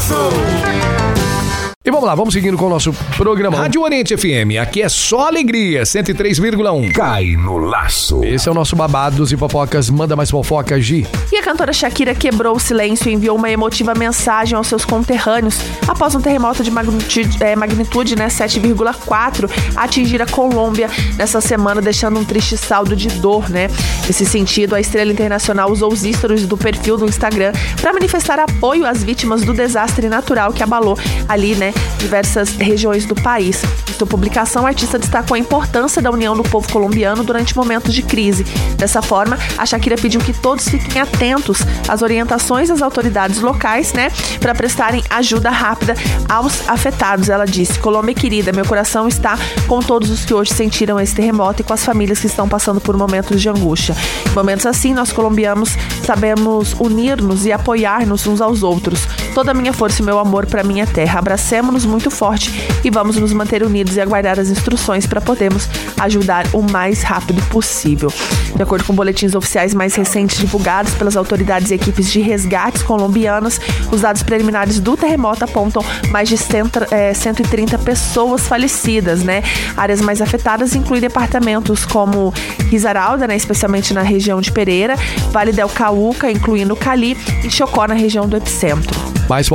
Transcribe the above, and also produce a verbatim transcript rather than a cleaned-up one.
E vamos lá, vamos seguindo com o nosso programa. Rádio Oriente F M, aqui é só alegria, cento e três vírgula um. Cai no laço. Esse é o nosso babado dos hipopocas. Manda mais fofoca, Gi. E a cantora Shakira quebrou o silêncio e enviou uma emotiva mensagem aos seus conterrâneos após um terremoto de magnitude, é, magnitude né, sete vírgula quatro atingir a Colômbia nessa semana, deixando um triste saldo de dor, né? Nesse sentido, a estrela internacional usou os stories do perfil do Instagram para manifestar apoio às vítimas do desastre natural que abalou ali, né, diversas regiões do país. Em sua publicação, a artista destacou a importância da união do povo colombiano durante momentos de crise. Dessa forma, a Shakira pediu que todos fiquem atentos às orientações das autoridades locais, né, para prestarem ajuda rápida aos afetados. Ela disse: Colômbia querida, meu coração está com todos os que hoje sentiram esse terremoto e com as famílias que estão passando por momentos de angústia. Em momentos assim, nós colombianos sabemos unir-nos e apoiar-nos uns aos outros. Toda a minha força e meu amor para minha terra. Abracemos-nos muito forte e vamos nos manter unidos e aguardar as instruções para podermos ajudar o mais rápido possível. De acordo com boletins oficiais mais recentes divulgados pelas autoridades e equipes de resgates colombianas, os dados preliminares do terremoto apontam mais de cento e trinta pessoas falecidas, né? Áreas mais afetadas incluem departamentos como Risaralda, né, especialmente na região de Pereira, Vale del Cauca, incluindo Cali, e Chocó, na região do epicentro. Mais